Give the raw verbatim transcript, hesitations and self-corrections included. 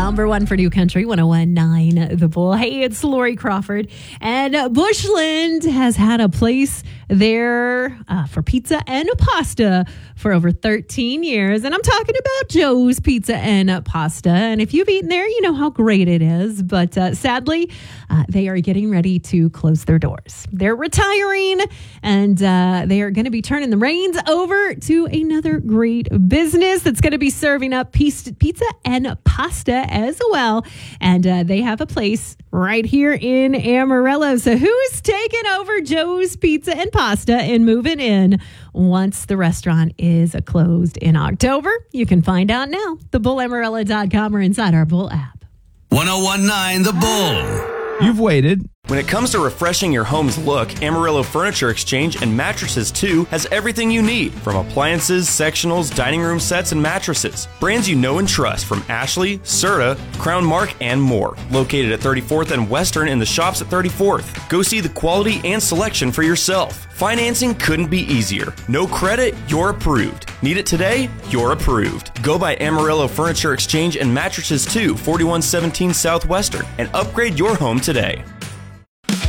number one for New Country, one oh one point nine The Bull. Hey, it's Lori Crawford. And uh, Bushland has had a place there uh, for pizza and pasta for over thirteen years. And I'm talking about Joe's Pizza and Pasta. And if you've eaten there, you know how great it is. But uh, sadly, uh, they are getting ready to close their doors. They're retiring, and uh, they are going to be turning the reins over to another great business that's going to be serving up pizza and pasta as well. And uh, they have a place right here in Amarillo. So who is taking over Joe's Pizza and Pasta and moving in once the restaurant is closed in October? You can find out now. the bull amarillo dot com or inside our Bull app. one oh one point nine The Bull. You've waited. When it comes to refreshing your home's look, Amarillo Furniture Exchange and Mattresses two has everything you need, from appliances, sectionals, dining room sets, and mattresses. Brands you know and trust from Ashley, Serta, Crown Mark, and more. Located at thirty-fourth and Western in the shops at thirty-fourth. Go see the quality and selection for yourself. Financing couldn't be easier. No credit, you're approved. Need it today? You're approved. Go by Amarillo Furniture Exchange and Mattresses two, forty-one seventeen Southwestern, and upgrade your home today.